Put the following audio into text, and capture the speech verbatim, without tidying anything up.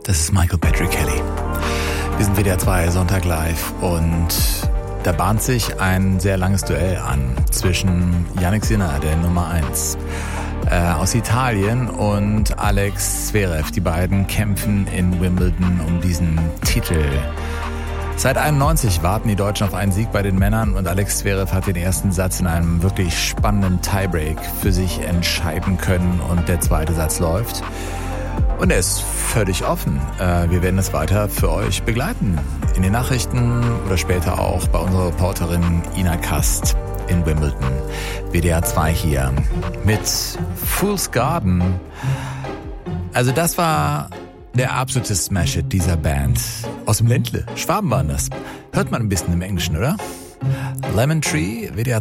Das ist Michael Patrick Kelly. Wir sind W D R zwei Sonntag live und da bahnt sich ein sehr langes Duell an zwischen Jannik Sinner, der Nummer eins äh, aus Italien, und Alex Zverev. Die beiden kämpfen in Wimbledon um diesen Titel. Seit einundneunzig warten die Deutschen auf einen Sieg bei den Männern und Alex Zverev hat den ersten Satz in einem wirklich spannenden Tiebreak für sich entscheiden können und der zweite Satz läuft. Und er ist völlig offen. Wir werden es weiter für euch begleiten. In den Nachrichten oder später auch bei unserer Reporterin Ina Kast in Wimbledon. W D R zwei hier mit Fool's Garden. Also das war der absolute Smash-Hit dieser Band. Aus dem Ländle. Schwaben waren das. Hört man ein bisschen im Englischen, oder? Lemon Tree, W D R